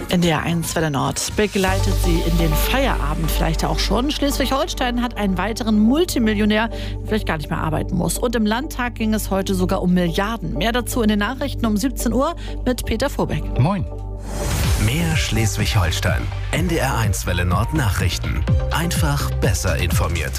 NDR 1 Welle Nord begleitet Sie in den Feierabend vielleicht auch schon. Schleswig-Holstein hat einen weiteren Multimillionär, der vielleicht gar nicht mehr arbeiten muss. Und im Landtag ging es heute sogar um Milliarden. Mehr dazu in den Nachrichten um 17 Uhr mit Peter Vorbeck. Moin. Mehr Schleswig-Holstein. NDR 1 Welle Nord Nachrichten. Einfach besser informiert.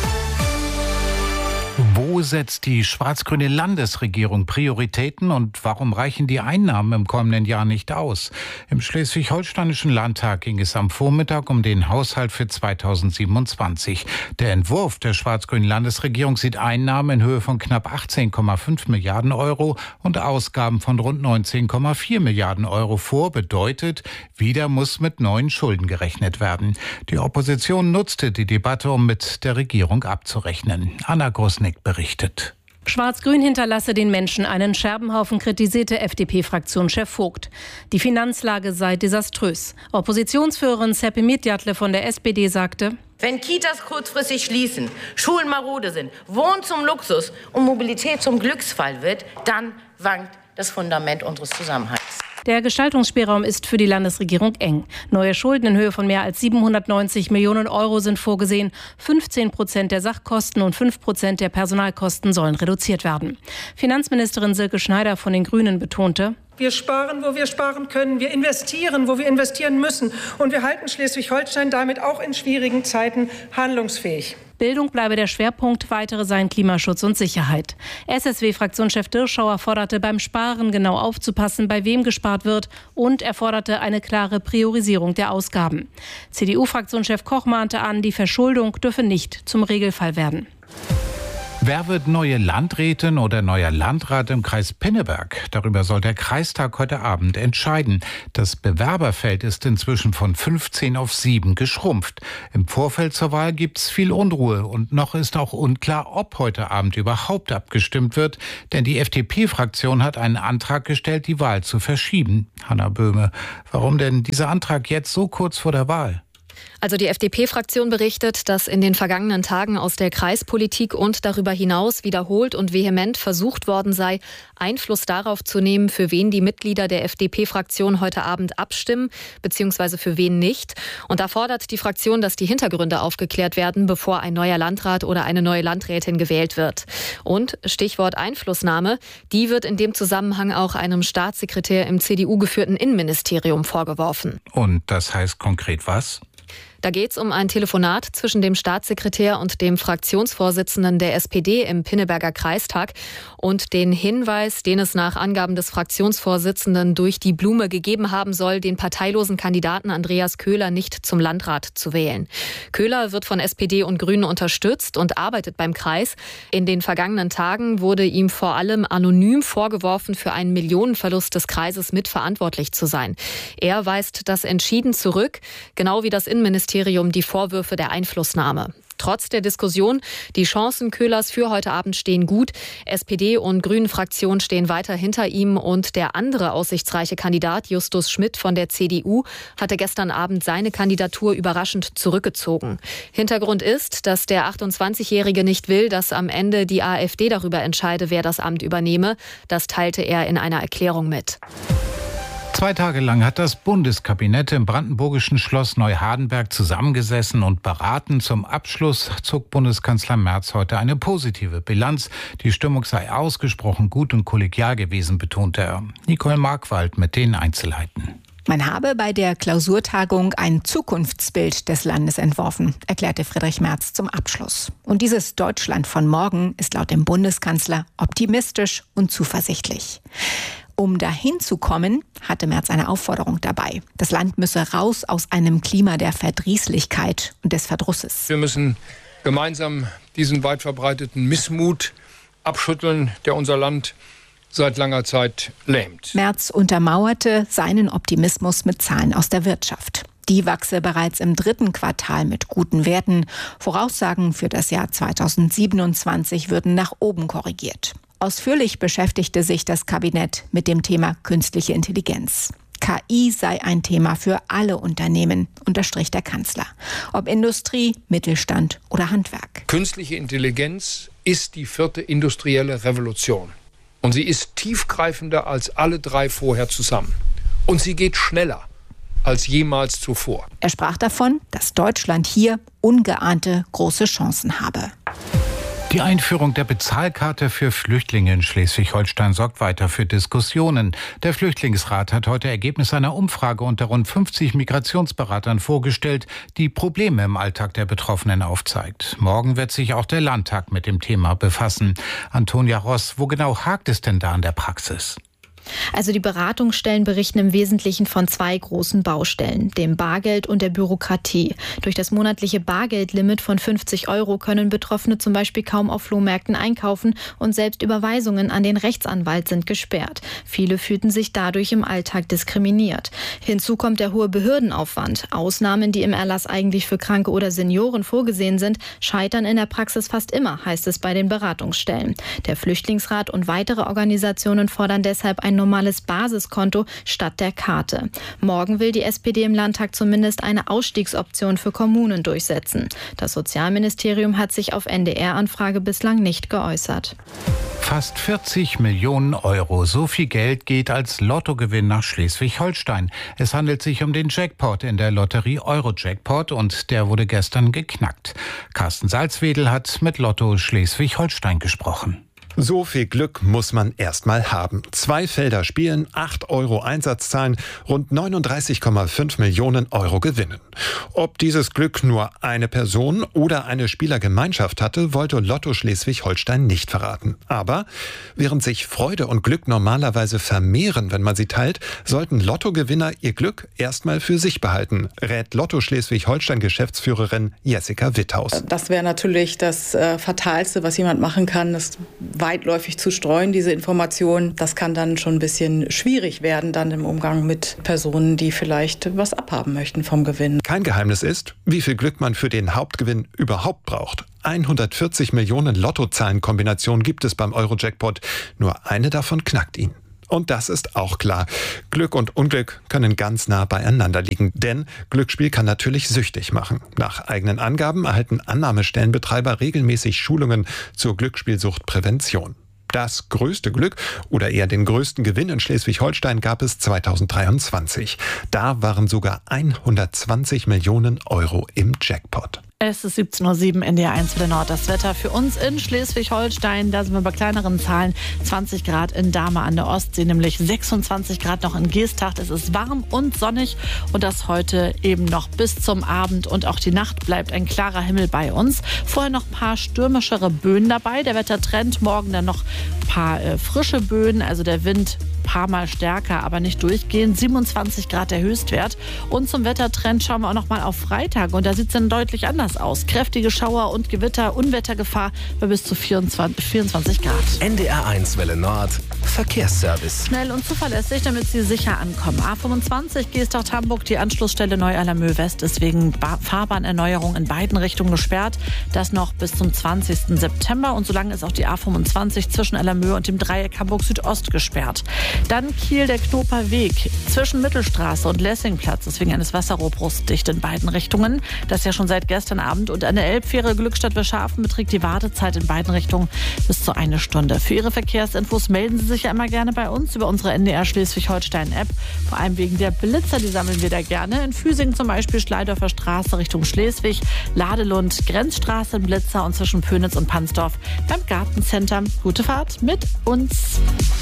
Wo setzt die schwarz-grüne Landesregierung Prioritäten und warum reichen die Einnahmen im kommenden Jahr nicht aus? Im Schleswig-Holsteinischen Landtag ging es am Vormittag um den Haushalt für 2027. Der Entwurf der schwarz-grünen Landesregierung sieht Einnahmen in Höhe von knapp 18,5 Milliarden Euro und Ausgaben von rund 19,4 Milliarden Euro vor. Bedeutet, wieder muss mit neuen Schulden gerechnet werden. Die Opposition nutzte die Debatte, um mit der Regierung abzurechnen. Anna Grosnick berichtet. Schwarz-Grün hinterlasse den Menschen einen Scherbenhaufen, kritisierte FDP-Fraktionschef Vogt. Die Finanzlage sei desaströs. Oppositionsführerin Seppi Mitjatle von der SPD sagte: Wenn Kitas kurzfristig schließen, Schulen marode sind, Wohnen zum Luxus und Mobilität zum Glücksfall wird, dann wankt das Fundament unseres Zusammenhalts. Der Gestaltungsspielraum ist für die Landesregierung eng. Neue Schulden in Höhe von mehr als 790 Millionen Euro sind vorgesehen. 15% der Sachkosten und 5% der Personalkosten sollen reduziert werden. Finanzministerin Silke Schneider von den Grünen betonte: Wir sparen, wo wir sparen können. Wir investieren, wo wir investieren müssen. Und wir halten Schleswig-Holstein damit auch in schwierigen Zeiten handlungsfähig. Bildung bleibe der Schwerpunkt, weitere seien Klimaschutz und Sicherheit. SSW-Fraktionschef Dirschauer forderte beim Sparen genau aufzupassen, bei wem gespart wird, und er forderte eine klare Priorisierung der Ausgaben. CDU-Fraktionschef Koch mahnte an, die Verschuldung dürfe nicht zum Regelfall werden. Wer wird neue Landrätin oder neuer Landrat im Kreis Pinneberg? Darüber soll der Kreistag heute Abend entscheiden. Das Bewerberfeld ist inzwischen von 15 auf 7 geschrumpft. Im Vorfeld zur Wahl gibt es viel Unruhe und noch ist auch unklar, ob heute Abend überhaupt abgestimmt wird. Denn die FDP-Fraktion hat einen Antrag gestellt, die Wahl zu verschieben. Hanna Böhme, warum denn dieser Antrag jetzt so kurz vor der Wahl? Also die FDP-Fraktion berichtet, dass in den vergangenen Tagen aus der Kreispolitik und darüber hinaus wiederholt und vehement versucht worden sei, Einfluss darauf zu nehmen, für wen die Mitglieder der FDP-Fraktion heute Abend abstimmen, beziehungsweise für wen nicht. Und da fordert die Fraktion, dass die Hintergründe aufgeklärt werden, bevor ein neuer Landrat oder eine neue Landrätin gewählt wird. Und Stichwort Einflussnahme, die wird in dem Zusammenhang auch einem Staatssekretär im CDU-geführten Innenministerium vorgeworfen. Und das heißt konkret was? Da geht es um ein Telefonat zwischen dem Staatssekretär und dem Fraktionsvorsitzenden der SPD im Pinneberger Kreistag und den Hinweis, den es nach Angaben des Fraktionsvorsitzenden durch die Blume gegeben haben soll, den parteilosen Kandidaten Andreas Köhler nicht zum Landrat zu wählen. Köhler wird von SPD und Grünen unterstützt und arbeitet beim Kreis. In den vergangenen Tagen wurde ihm vor allem anonym vorgeworfen, für einen Millionenverlust des Kreises mitverantwortlich zu sein. Er weist das entschieden zurück, genau wie das Innenministerium die Vorwürfe der Einflussnahme. Trotz der Diskussion, die Chancen Köhlers für heute Abend stehen gut. SPD und Grünen-Fraktion stehen weiter hinter ihm und der andere aussichtsreiche Kandidat, Justus Schmidt von der CDU, hatte gestern Abend seine Kandidatur überraschend zurückgezogen. Hintergrund ist, dass der 28-Jährige nicht will, dass am Ende die AfD darüber entscheide, wer das Amt übernehme. Das teilte er in einer Erklärung mit. 2 Tage lang hat das Bundeskabinett im brandenburgischen Schloss Neuhardenberg zusammengesessen und beraten. Zum Abschluss zog Bundeskanzler Merz heute eine positive Bilanz. Die Stimmung sei ausgesprochen gut und kollegial gewesen, betonte er. Nicole Markwald mit den Einzelheiten. Man habe bei der Klausurtagung ein Zukunftsbild des Landes entworfen, erklärte Friedrich Merz zum Abschluss. Und dieses Deutschland von morgen ist laut dem Bundeskanzler optimistisch und zuversichtlich. Um dahin zu kommen, hatte Merz eine Aufforderung dabei. Das Land müsse raus aus einem Klima der Verdrießlichkeit und des Verdrusses. Wir müssen gemeinsam diesen weit verbreiteten Missmut abschütteln, der unser Land seit langer Zeit lähmt. Merz untermauerte seinen Optimismus mit Zahlen aus der Wirtschaft. Die wachse bereits im 3. Quartal mit guten Werten. Voraussagen für das Jahr 2027 würden nach oben korrigiert. Ausführlich beschäftigte sich das Kabinett mit dem Thema künstliche Intelligenz. KI sei ein Thema für alle Unternehmen, unterstrich der Kanzler. Ob Industrie, Mittelstand oder Handwerk. Künstliche Intelligenz ist die 4. industrielle Revolution. Und sie ist tiefgreifender als alle 3 vorher zusammen. Und sie geht schneller als jemals zuvor. Er sprach davon, dass Deutschland hier ungeahnte große Chancen habe. Die Einführung der Bezahlkarte für Flüchtlinge in Schleswig-Holstein sorgt weiter für Diskussionen. Der Flüchtlingsrat hat heute Ergebnis einer Umfrage unter rund 50 Migrationsberatern vorgestellt, die Probleme im Alltag der Betroffenen aufzeigt. Morgen wird sich auch der Landtag mit dem Thema befassen. Antonia Ross, wo genau hakt es denn da in der Praxis? Also die Beratungsstellen berichten im Wesentlichen von 2 großen Baustellen, dem Bargeld und der Bürokratie. Durch das monatliche Bargeldlimit von 50 € können Betroffene zum Beispiel kaum auf Flohmärkten einkaufen und selbst Überweisungen an den Rechtsanwalt sind gesperrt. Viele fühlten sich dadurch im Alltag diskriminiert. Hinzu kommt der hohe Behördenaufwand. Ausnahmen, die im Erlass eigentlich für Kranke oder Senioren vorgesehen sind, scheitern in der Praxis fast immer, heißt es bei den Beratungsstellen. Der Flüchtlingsrat und weitere Organisationen fordern deshalb ein normales Basiskonto statt der Karte. Morgen will die SPD im Landtag zumindest eine Ausstiegsoption für Kommunen durchsetzen. Das Sozialministerium hat sich auf NDR-Anfrage bislang nicht geäußert. Fast 40 Millionen €. So viel Geld geht als Lottogewinn nach Schleswig-Holstein. Es handelt sich um den Jackpot in der Lotterie Euro-Jackpot und der wurde gestern geknackt. Carsten Salzwedel hat mit Lotto Schleswig-Holstein gesprochen. So viel Glück muss man erstmal haben. 2 Felder spielen, 8 € Einsatz zahlen, rund 39,5 Millionen € gewinnen. Ob dieses Glück nur eine Person oder eine Spielergemeinschaft hatte, wollte Lotto Schleswig-Holstein nicht verraten. Aber während sich Freude und Glück normalerweise vermehren, wenn man sie teilt, sollten Lottogewinner ihr Glück erstmal für sich behalten, rät Lotto Schleswig-Holstein-Geschäftsführerin Jessica Witthaus. Das wäre natürlich das Fatalste, was jemand machen kann, ist weitläufig zu streuen, diese Informationen. Das kann dann schon ein bisschen schwierig werden, dann im Umgang mit Personen, die vielleicht was abhaben möchten vom Gewinn. Kein Geheimnis ist, wie viel Glück man für den Hauptgewinn überhaupt braucht. 140 Millionen Lottozahlenkombinationen gibt es beim Euro-Jackpot. Nur eine davon knackt ihn. Und das ist auch klar. Glück und Unglück können ganz nah beieinander liegen, denn Glücksspiel kann natürlich süchtig machen. Nach eigenen Angaben erhalten Annahmestellenbetreiber regelmäßig Schulungen zur Glücksspielsuchtprävention. Das größte Glück oder eher den größten Gewinn in Schleswig-Holstein gab es 2023. Da waren sogar 120 Millionen € im Jackpot. Es ist 17:07 Uhr, NDR1 für den Nord. Das Wetter für uns in Schleswig-Holstein, da sind wir bei kleineren Zahlen. 20 Grad in Dahme an der Ostsee, nämlich 26 Grad noch in Geesthacht. Es ist warm und sonnig und das heute eben noch bis zum Abend und auch die Nacht bleibt ein klarer Himmel bei uns. Vorher noch ein paar stürmischere Böen dabei. Der Wettertrend, morgen dann noch ein paar frische Böen, also der Wind ein paar Mal stärker, aber nicht durchgehend. 27 Grad der Höchstwert. Und zum Wettertrend schauen wir auch noch mal auf Freitag und da sieht es dann deutlich anders aus. Kräftige Schauer und Gewitter, Unwettergefahr bei bis zu 24 Grad. NDR1 Welle Nord, Verkehrsservice. Schnell und zuverlässig, damit Sie sicher ankommen. A25 Geesthacht-Hamburg, die Anschlussstelle Neu-Alamö West ist wegen Fahrbahnerneuerung in beiden Richtungen gesperrt. Das noch bis zum 20. September. Und solange ist auch die A25 zwischen Alamö und dem Dreieck Hamburg Südost gesperrt. Dann Kiel, der Knoper Weg zwischen Mittelstraße und Lessingplatz ist wegen eines Wasserrohrbruchs dicht in beiden Richtungen. Das ja schon seit gestern Abend. Und an der Elbfähre Glückstadt-Wilschafen beträgt die Wartezeit in beiden Richtungen bis zu 1 Stunde. Für Ihre Verkehrsinfos melden Sie sich ja immer gerne bei uns über unsere NDR Schleswig-Holstein-App. Vor allem wegen der Blitzer, die sammeln wir da gerne. In Füsing zum Beispiel Schleidorfer Straße Richtung Schleswig, Ladelund, Grenzstraße in Blitzer und zwischen Pönitz und Pansdorf beim Gartencenter. Gute Fahrt mit uns.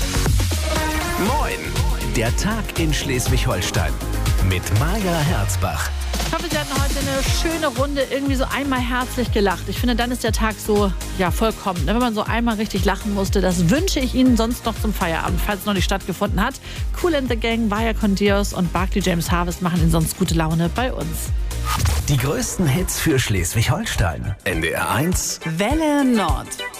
Moin, der Tag in Schleswig-Holstein mit Maja Herzbach. Ich hoffe, Sie hatten heute eine schöne Runde, irgendwie so einmal herzlich gelacht. Ich finde, dann ist der Tag so, ja, vollkommen. Wenn man so einmal richtig lachen musste, das wünsche ich Ihnen sonst noch zum Feierabend, falls es noch nicht stattgefunden hat. Kool and the Gang, Vaya con Dios und Barclay James Harvest machen Ihnen sonst gute Laune bei uns. Die größten Hits für Schleswig-Holstein. NDR1 Welle Nord.